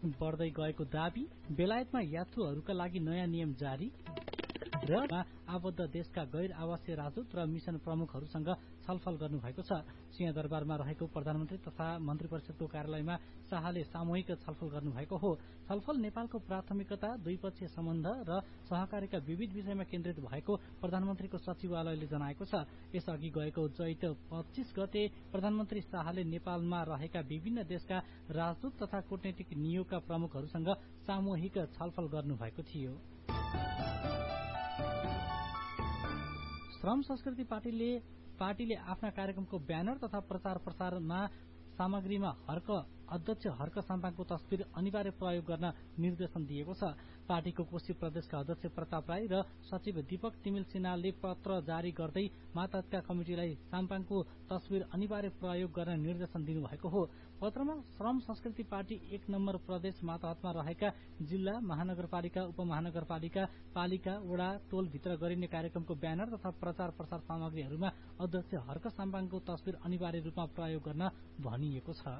बढ्दै गएको दाबी, बेलायतमा यात्रुहरूका लागि नयाँ नियम जारी र आबद्ध देशका गैर आवासीय राजदूत र मिशन प्रमुखहरूसँग छलफल गर्नुभएको छ। सिंहदरबारमा रहेको प्रधानमन्त्री तथा मन्त्री परिषदको कार्यालयमा शाहले सामूहिक छलफल गर्नुभएको हो। छलफल नेपालको प्राथमिकता, द्विपक्षीय सम्बन्ध र सहकारीका विविध विषयमा केन्द्रित भएको प्रधानमन्त्रीको सचिवालयले जनाएको छ। यसअघि गएको चैत 25 गते प्रधानमन्त्री शाहले नेपालमा रहेका विभिन्न देशका राजदूत तथा कूटनीतिक नियोगका प्रमुखहरूसँग सामूहिक छलफल गर्नुभएको थियो। श्रम संस्कृति पार्टीले आफ्ना कार्यक्रमको ब्यानर तथा प्रचार प्रसारमा सामग्रीमा अध्यक्ष हर्क साम्पाङको तस्बिर अनिवार्य प्रयोग गर्न निर्देशन दिएको छ। पार्टीको कोशी प्रदेशका अध्यक्ष प्रताप राई र सचिव दीपक तिमिल सिन्हालले पत्र जारी गर्दै मातहतका कमिटिलाई साम्पाङको तस्बिर अनिवार्य प्रयोग गर्न निर्देशन दिनुभएको हो। पत्रमा श्रम संस्कृति पार्टी 1 नम्बर प्रदेश मातहतमा रहेका जिल्ला, महानगरपालिका, उपमहानगरपालिका, पालिका, वडा, टोलभित्र गरिने कार्यक्रमको ब्यानर तथा प्रचार प्रसार सामग्रीहरूमा अध्यक्ष हर्क साम्पाङको तस्बिर अनिवार्य रूपमा प्रयोग गर्न भनिएको छ।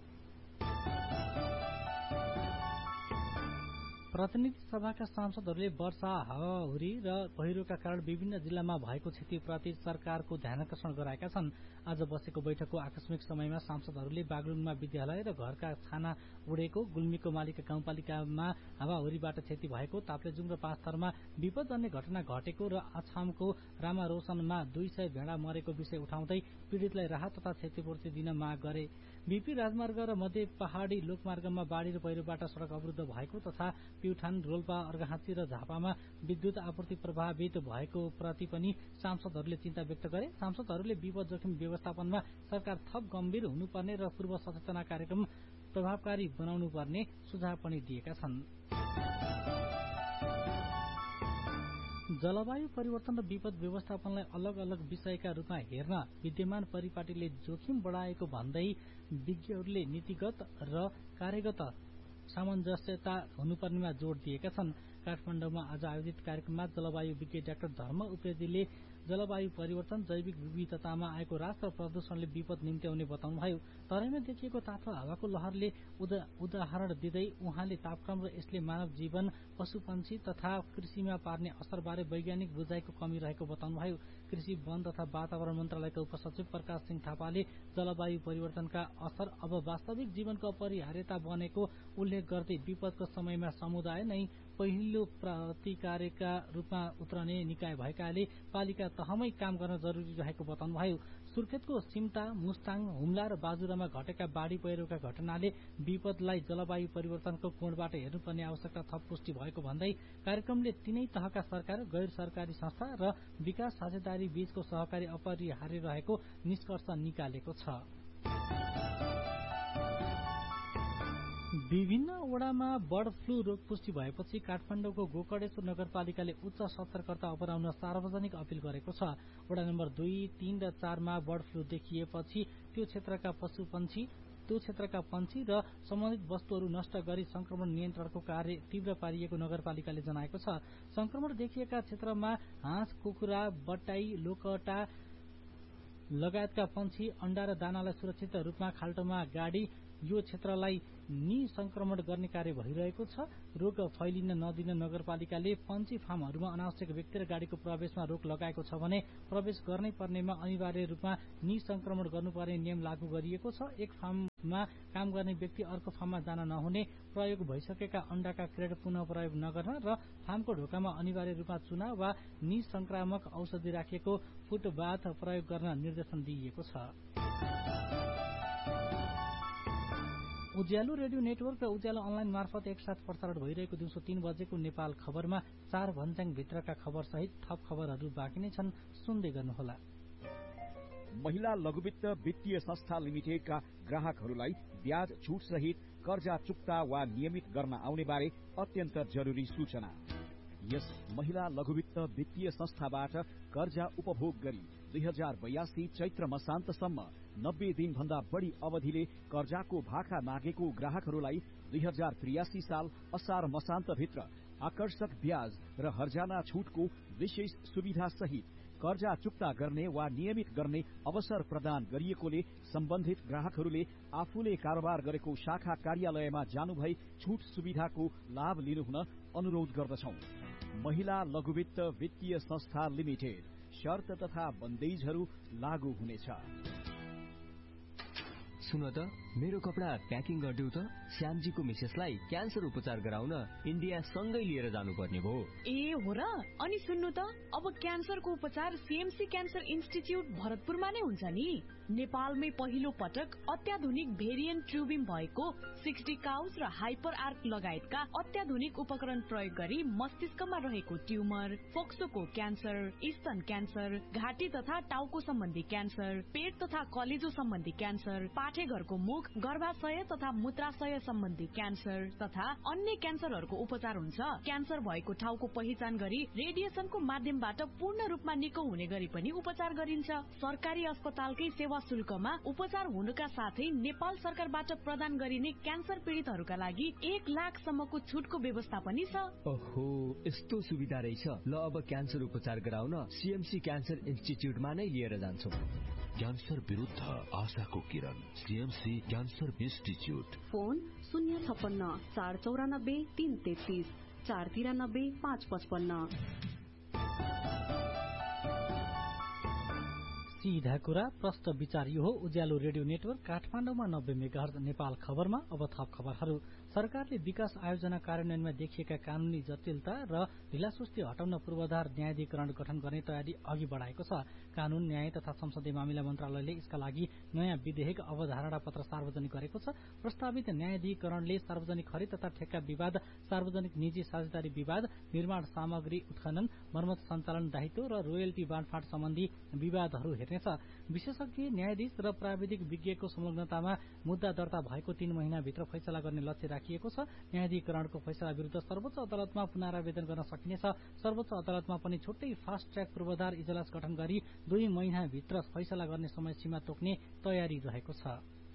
प्रतिनिधि सभाका सांसदहरूले वर्षा, हावाहुरी र पहिरोका कारण विभिन्न जिल्लामा भएको क्षतिप्रति सरकारको ध्यानाकर्षण गराएका छन्। आज बसेको बैठकको आकस्मिक समयमा सांसदहरूले बागलुङमा विद्यालय र घरका छाना उडेको, गुल्मीको मालिका गाउँपालिकामा हावाहुरीबाट क्षति भएको, ताप्लेजुङ र पाँचथरमा विपदजन्य घटना घटेको र अछामको रामारोशनमा 200 भेडा मरेको विषय उठाउँदै पीड़ितलाई राहत तथा क्षतिपूर्ति दिन माग गरे। बीपी राजमार्ग र मध्य पहाड़ी लोकमार्गमा बाढ़ी र पहिरोबाट सड़क अवरुद्ध भएको तथा प्युठान, रोल्पा, अर्घाखाँची र झापामा विद्युत आपूर्ति प्रभावित भएको प्रति पनि सांसदहरूले चिन्ता व्यक्त गरे। सांसदहरूले विपद जोखिम व्यवस्थापनमा सरकार थप गम्भीर हुनुपर्ने र पूर्व सचेतना कार्यक्रम प्रभावकारी बनाउनुपर्ने सुझाव पनि दिएका छन्। जलवायु परिवर्तन र विपद व्यवस्थापनलाई अलग अलग विषयका रूपमा हेर्न विद्यमान परिपाटीले जोखिम बढाएको भन्दै विज्ञहरूले नीतिगत र कार्यगत सामञ्जस्यता हुनुपर्नेमा जोड़ दिएका छन्। काठमाडौँमा आज आयोजित कार्यक्रममा जलवायु विज्ञ डाक्टर धर्म उप्रेतीले जलवायु परिवर्तन, जैविक विविधतामा आएको ह्रास र प्रदूषणले विपद निम्त्याउने बताउनुभयो। तराईमा देखिएको तातो हावाको लहरले उदाहरण दिँदै उहाँले तापक्रम र यसले मानव जीवन, पशुपन्छी तथा कृषिमा पार्ने असरबारे वैज्ञानिक बुझाइको कमी रहेको बताउनुभयो। कृषि, वन तथा वातावरण मन्त्रालयका उपसचिव प्रकाश सिंह थापाले जलवायु परिवर्तनका असर अब वास्तविक जीवनको अपरिहार्यता बनेको उल्लेख गर्दै विपदको समयमा समुदाय नै पहिलो प्रतिकारका रूपमा उत्रने निकाय भएकाले पालिका तहमै काम गर्न जरुरी रहेको बताउनुभयो। सुर्खेतको सिमटा, मुस्ताङ, हुम्ला र बाजुरामा घटेका बाढ़ी पहिरोका घटनाले विपदलाई जलवायु परिवर्तनको कोणबाट हेर्नुपर्ने आवश्यकता थप पुष्टि भएको भन्दै कार्यक्रमले तीनै तहका सरकार, गैर सरकारी संस्था र विकास साझेदारी बीचको सहकारी अपरिहार्य रहेको निष्कर्ष निकालेको छ। विभिन्न वडामा बर्ड फ्लू रोग पुष्टि भएपछि काठमाडौँको गोकर्णेश्वर नगरपालिकाले उच्च सतर्कता अपनाउन सार्वजनिक अपील गरेको छ। वडा नम्बर 2, 3 र 4 मा बर्ड फ्लू देखिएपछि त्यो क्षेत्रका पंक्षी र सम्बन्धित वस्तुहरू नष्ट गरी संक्रमण नियन्त्रणको कार्य तीव्र पारिएको नगरपालिकाले जनाएको छ। संक्रमण देखिएका क्षेत्रमा हाँस, कुखुरा, बट्टाई, लोकटा लगायतका पंक्षी, अण्डा र दानालाई सुरक्षित रूपमा खाल्टोमा गाडी यो क्षेत्रलाई निसंक्रमण गर्ने कार्य भइरहेको छ। रोग फैलिन नदिन नगरपालिकाले पंक्षी फार्महरूमा अनावश्यक व्यक्ति र गाडीको प्रवेशमा रोक लगाएको छ भने प्रवेश गर्नै पर्नेमा अनिवार्य रूपमा निसंक्रमण गर्नुपर्ने नियम लागू गरिएको छ। एक फार्ममा काम गर्ने व्यक्ति अर्को फार्ममा जान नहुने, प्रयोग भइसकेका अण्डाका क्रेट पुनः प्रयोग नगर्न र फार्मको ढोकामा अनिवार्य रूपमा चुना वा निसंक्रामक औषधि राखिएको फुटबाथ प्रयोग गर्न निर्देशन दिइएको छ। उज्यालो रेडियो नेटवर्क र उज्यालो अनलाइन मार्फत एकसाथ प्रसारण भइरहेको दिउँसो 3 बजेको नेपाल खबरमा 4 भन्ज्याङ भित्रका खबर सहित थप खबरहरू बाँकी नै छन्, सुन्दै गर्नुहोला। महिला लघुवित्त वित्तीय संस्था लिमिटेडका ग्राहकहरूलाई ब्याज छुट सहित कर्जा चुक्ता वा नियमित गर्न आउने बारे अत्यन्त जरुरी सूचना। यस महिला लघुवित्त वित्तीय संस्थाबाट कर्जा उपभोग गरी 2082 चैत्र मसान्तसम्म 90 दिन भन्दा बढी अवधिले कर्जाको भाका मागेको ग्राहकहरूलाई 2083 साल असार मसान्त भित्र आकर्षक ब्याज र हर्जाना छुटको विशेष सुविधा सहित कर्जा चुक्ता गर्ने वा नियमित गर्ने अवसर प्रदान गरिएकोले सम्बन्धित ग्राहकहरूले आफूले कारोबार गरेको शाखा कार्यालयमा जानुभई छुट सुविधाको लाभ लिनुहुन अनुरोध गर्दछौं। महिला लघुवित्त वित्तीय संस्था लिमिटेड, शर्त तथा बन्देजहरू लागू हुनेछ। सुन त, मेरो कपडा प्याकिङ गरिदेऊ त। श्यामजीको मिसेसलाई क्यान्सर उपचार गराउन इन्डिया सँगै लिएर जानुपर्ने भयो। ए हो र? अनि सुन्नु त, अब क्यान्सरको उपचार सीएमसी क्यान्सर इन्स्टिच्युट भरतपुरमा नै हुन्छ नि। नेपालमै पहिलो पटक अत्याधुनिक भेरिएन्ट ट्युबिम भएको 60 काउस र हाइपर आर्क लगायतका अत्याधुनिक उपकरण प्रयोग गरी मस्तिष्कमा रहेको ट्युमर, फोक्सोको क्यान्सर, स्तन क्यान्सर, घाँटी तथा टाउको सम्बन्धी क्यान्सर, पेट तथा कलेजो सम्बन्धी क्यान्सर, पाठेघरको मुख, गर्भाशय तथा मूत्राशय सम्बन्धी क्यान्सर तथा अन्य क्यान्सरहरूको उपचार हुन्छ। क्यान्सर भएको ठाउँको पहिचान गरी रेडिएसनको माध्यमबाट पूर्ण रूपमा निको हुने गरी पनि उपचार गरिन्छ। सरकारी अस्पतालकै सेवा शुल्कमा उपचार हुनुका साथै नेपाल सरकारबाट प्रदान गरिने क्यान्सर पीडितहरूका लागि 1 लाखसम्मको छुटको व्यवस्था पनि छ। ओहो, यस्तो सुविधा रहेछ। ल, अब क्यान्सर उपचार गराउन सीएमसी क्यान्सर इन्स्टिच्युटमा नै लिएर जान्छौं। क्यान्सर विरुद्ध आशाको किरण, सीएमसी क्यान्सर इन्स्टिच्युट। फोन 056 494 333 493 555। सीधा कुरा प्रश्न विचार यो हो उज्यालो रेडियो नेटवर्क काठमाडौँमा 90 मेगाहर्ज। नेपाल खबरमा अब थप खबरहरू। सरकारले विकास आयोजना कार्यान्वयनमा देखिएका कानूनी जटिलता र ढिलासुस्ती हटाउन पूर्वाधार न्यायाधिकरण गठन गर्ने तयारी अघि बढाएको छ। कानून, न्याय तथा संसदीय मामिला मन्त्रालयले यसका लागि नयाँ विधेयक अवधारणा पत्र सार्वजनिक गरेको छ। प्रस्तावित न्यायाधिकरणले सार्वजनिक खरिद तथा ठेक्का विवाद, सार्वजनिक निजी साझेदारी विवाद, निर्माण सामग्री उत्खनन, मर्मत सञ्चालन दायित्व र रोयल्टी बाँडफाँड सम्बन्धी विवादहरू हेर्नेछ। विशेषज्ञ न्यायाधीश र प्राविधिक विज्ञको संलग्नतामा मुद्दा दर्ता भएको 3 महिनाभित्र फैसला गर्ने लक्ष्य राखिएको छ। न्यायाधिकरणको फैसला विरुद्ध सर्वोच्च अदालतमा पुनरावेदन गर्न सकिनेछ। सर्वोच्च अदालतमा पनि छुट्टै फास्ट ट्र्याक पूर्वाधार इजलास गठन गरी 2 महिनाभित्र फैसला गर्ने समय सीमा तोक्ने तयारी रहेको छ।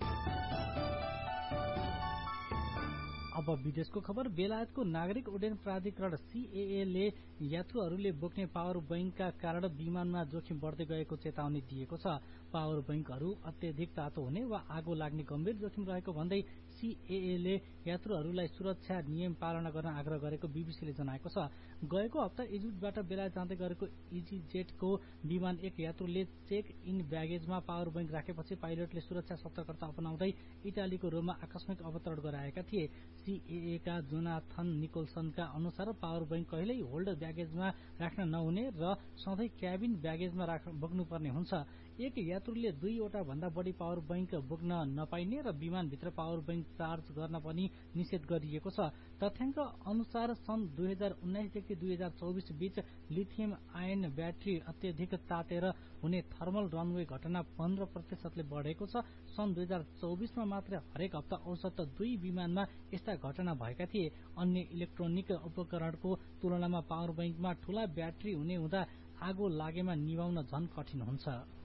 अब विदेशको खबर। बेलायतको नागरिक उड्डयन प्राधिकरण CAA ले यात्रुहरूले बोक्ने पावर बैंकका कारण विमानमा जोखिम बढ्दै गएको चेतावनी दिएको छ। पावर बैंकहरू अत्यधिक तातो हुने वा आगो लाग्ने गम्भीर जोखिम रहेको भन्दै CAA ले यात्रुहरूलाई सुरक्षा नियम पालना गर्न आग्रह गरेको बीबीसीले जनाएको छ। गएको हप्ता इजिप्टबाट बेलायत जाँदै गरेको इजीजेटको विमान एक यात्रुले चेक इन ब्यागेजमा पावर बैंक राखेपछि पाइलटले सुरक्षा सतर्कता अपनाउँदै इटालीको रोममा आकस्मिक अवतरण गराएका थिए। CAA का जोनाथन निकोल्सनका अनुसार पावर बैंक कहिल्यै होल्ड ब्यागेजमा राख्न नहुने र सधैँ क्याबिन ब्यागेजमा बोक्नुपर्ने हुन्छ। एक यात्रुले 2 वटा भन्दा बढी पावर बैंक बोक्न नपाइने र विमानभित्र पावर बैंक चार्ज गर्न पनि निषेध गरिएको छ। तथ्याङ्क अनुसार सन् 2019 देखि 2024 बीच लिथियम आयन ब्याट्री अत्यधिक तातेर हुने थर्मल रनवे घटना 15% बढेको छ। सन् 2024 मा मात्र हरेक हप्ता औसत 2 विमानमा यस्ता घटना भएका थिए। अन्य इलेक्ट्रोनिक उपकरणको तुलनामा पावर बैंकमा ठूला ब्याट्री हुने हुँदा आगो लागेमा निभाउन झन कठिन हुन्छ।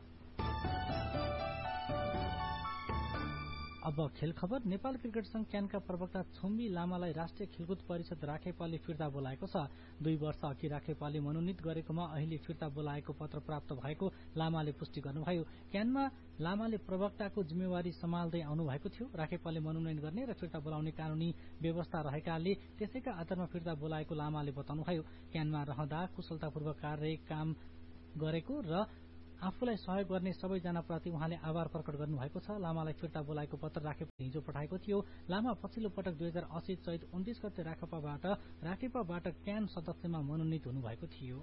अब खेल खबर। नेपाल क्रिकेट संघ क्यानका प्रवक्ता छुम्बी लामालाई राष्ट्रिय खेलकुद परिषद राखेपाले फिर्ता बोलाएको छ। 2 वर्ष अघि राखेपाले मनोनित गरेकोमा अहिले फिर्ता बोलाएको पत्र प्राप्त भएको लामाले पुष्टि गर्नुभयो। क्यानमा लामाले प्रवक्ताको जिम्मेवारी सम्हाल्दै आउनु भएको थियो। राखेपाले मनोनयन गर्ने र फिर्ता बोलाउने कानूनी व्यवस्था रहेकाले त्यसैका आधारमा फिर्ता बोलाएको लामाले बताउनुभयो। क्यानमा रहँदा कुशलतापूर्वक काम गरेको र आफूलाई सहयोग गर्ने सबैजनाप्रति उहाँले आभार प्रकट गर्नुभएको छ। लामालाई फिर्ता बोलाएको पत्र राखेपाले हिजो पठाएको थियो। लामा पछिल्लो पटक 2080 चैत 29 गते राखेपाबाट क्यान सदस्यमा मनोनित हुनुभएको थियो।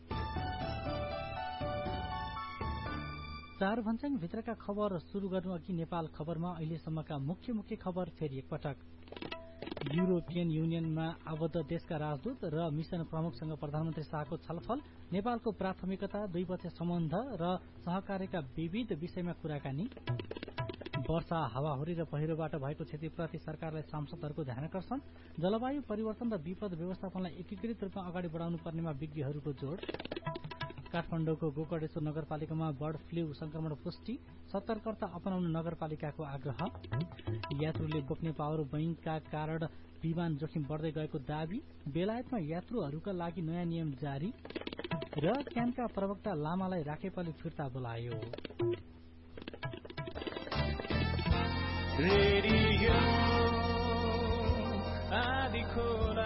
4 भन्ज्याङ भित्रका खबर सुरु गर्नु अघि नेपाल खबरमा अहिलेसम्मका मुख्य खबर फेरि एकपटक। युरोपियन युनियनमा आबद्ध देशका राजदूत र मिशन प्रमुखसँग प्रधानमन्त्री शाहको छलफल। नेपालको प्राथमिकता द्विपक्षीय सम्बन्ध र सहकार्यका विविध विषयमा कुराकानी। वर्षा, हावाहुरी र पहिरोबाट भएको क्षतिप्रति सरकारलाई सांसदहरूको ध्यानाकर्षण। जलवायु परिवर्तन र विपद व्यवस्थापनलाई एकीकृत रूपमा अगाडि बढाउनु पर्नेमा विज्ञहरूको जोड। काठमाडौँको गोकर्णेश्वर नगरपालिकामा बर्ड फ्लू संक्रमण पुष्टि। सतर्कता अपनाउन नगरपालिकाको आग्रह। यात्रुले बोक्ने पावर बैंकका कारण विमान जोखिम बढ्दै गएको दावी। बेलायतमा यात्रुहरूका लागि नयाँ नियम जारी। र क्यानका प्रवक्ता लामालाई राखेपाले फिर्ता बोलायो।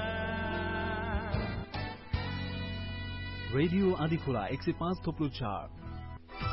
रेडियो आँधीखोला 105.4